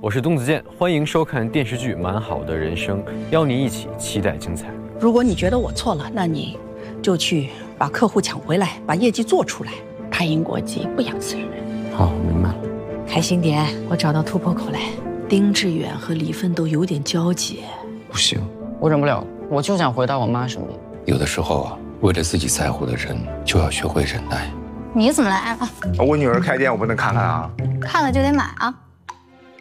我是东子健，欢迎收看电视剧《蛮好的人生》，邀您一起期待精彩。 如果你觉得我错了，那你就去把客户抢回来，把业绩做出来。拍因果疾，不养私人。 好，明白了。 开心点，我找到突破口来。丁志远和李芬都有点交集。 不行， 我忍不了，我就想回到我妈身边。 有的时候啊，为了自己在乎的人，就要学会忍耐。 你怎么来了？ 我女儿开店，我不能看看啊。 看了就得买啊。